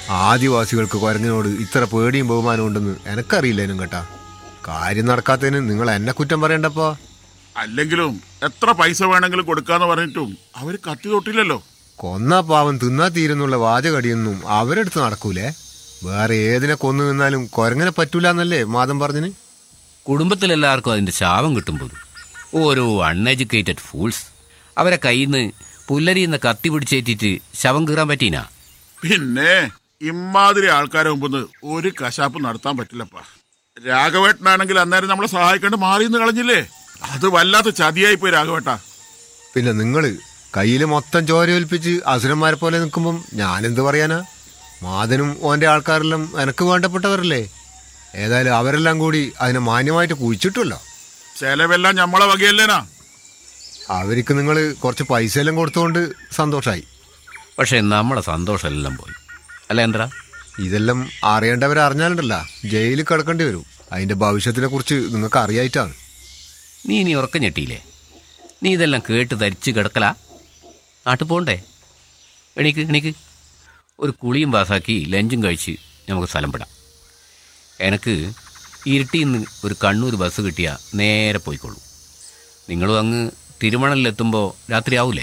ആദിവാസികൾക്ക് കുരങ്ങിനോട് ഇത്ര പേടിയും ബഹുമാനവും ഉണ്ടെന്ന് എനക്കറിയില്ലേനും കേട്ടാ. കാര്യം നടക്കാത്തതിന് നിങ്ങൾ എന്നെ കുറ്റം പറയണ്ടപ്പോ. അല്ലെങ്കിലും എത്ര പൈസ വേണമെങ്കിലും കൊടുക്കാന്ന് പറഞ്ഞിട്ടും അവര് കത്തി തൊട്ടില്ലല്ലോ. കൊന്നാ പാവം തിന്നാ തീരുന്നുള്ള വാചകടിയൊന്നും അവരെടുത്ത് നടക്കൂലേ. വേറെ ഏതിനെ കൊന്നു നിന്നാലും കുരങ്ങനെ പറ്റൂലെന്നല്ലേ മാതം പറഞ്ഞിന്. കുടുംബത്തിലെല്ലാവർക്കും അതിന്റെ ശാപം കിട്ടുമ്പോൾ ഓരോ അൺഎഡ്യൂക്കേറ്റഡ് ഫൂൾസ്. അവരെ കയ്യിൽ നിന്ന് പുല്ലരിന്ന് കത്തി പിടിച്ചേറ്റിട്ട് ശവം കീറാൻ പറ്റീനാ? പിന്നെ ഇമാതിരി ആൾക്കാരെ മുമ്പ് ഒരു കശാപ്പ് നടത്താൻ പറ്റില്ലപ്പാ. രാഘവേട്ടനാണെങ്കിൽ അന്നേരം നമ്മളെ സഹായിക്കാണ്ട് മാറിയെന്ന് കളഞ്ഞില്ലേ? അത് വല്ലാത്ത ചതിയായി പോയി രാഘവേട്ട. പിന്നെ നിങ്ങള് കയ്യില് മൊത്തം ചോരയൊലിപ്പിച്ച് അസുരന്മാരെ പോലെ നിൽക്കുമ്പം ഞാനെന്ത് പറയാനാ. മാതനും ഓന്റെ ആൾക്കാരെല്ലാം എനക്ക് വേണ്ടപ്പെട്ടവരല്ലേ. ഏതായാലും അവരെല്ലാം കൂടി അതിനെ മാന്യമായിട്ട് കുഴിച്ചിട്ടല്ലോ. ചെലവെല്ലാം ഞമ്മളെ വകയല്ലേനാ. അവർക്ക് നിങ്ങൾ കുറച്ച് പൈസ എല്ലാം കൊടുത്തുകൊണ്ട് സന്തോഷമായി. പക്ഷെ നമ്മളെ സന്തോഷമെല്ലാം പോയി അല്ല എന്താ? ഇതെല്ലാം അറിയേണ്ടവരറിഞ്ഞാലുണ്ടല്ല ജയിലിൽ കിടക്കേണ്ടി വരും. അതിന്റെ ഭവിഷ്യത്തിനെ കുറിച്ച് നിങ്ങൾക്ക് അറിയായിട്ടാണ്. നീ ഉറക്കം ഞെട്ടിയില്ലേ? നീ ഇതെല്ലാം കേട്ട് ധരിച്ച് കിടക്കലാ? നാട്ടിൽ പോണ്ടേ? എണീക്ക്. ഒരു കുളിയും പാസാക്കി ലഞ്ചും കഴിച്ച് നമുക്ക് സ്ഥലം പെടാം. എനിക്ക് ഇരുട്ടിയിൽ നിന്ന് ഒരു കണ്ണൂർ ബസ് കിട്ടിയാൽ നേരെ പോയിക്കോളൂ. നിങ്ങളും അങ്ങ് തിരുമണലിലെത്തുമ്പോൾ രാത്രിയാവൂലേ?